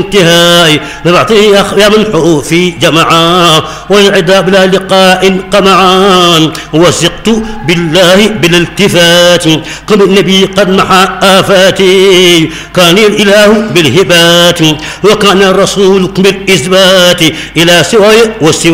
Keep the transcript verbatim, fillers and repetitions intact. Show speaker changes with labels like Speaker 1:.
Speaker 1: انتهاء لبعطي يا من في جمعا والعدا بلا لقاء قمعان وثقت بالله بلا التفات قم النبي قد محى آفاتي كان الإله بالهبات وكان الرسول بالإثبات إلى سواي والسوى